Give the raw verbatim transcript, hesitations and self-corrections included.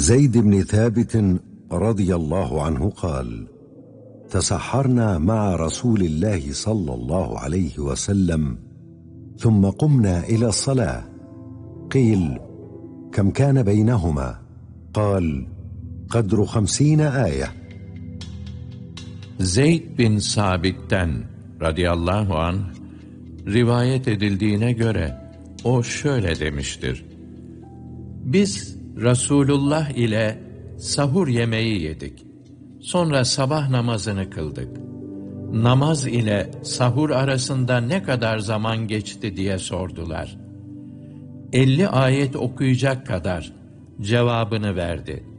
زيد بن ثابت رضي الله عنه قال: تسحرنا مع رسول الله صلى الله عليه وسلم ثم قمنا إلى الصلاة. قيل: كم كان بينهما؟ قال: قدر خمسين آية. Zeyd bin Sabit'ten radıyallahu anh rivayet edildiğine göre o şöyle demiştir: Biz Resulullah ile sahur yemeği yedik. Sonra sabah namazını kıldık. Namaz ile sahur arasında ne kadar zaman geçti diye sordular. elli ayet okuyacak kadar cevabını verdi.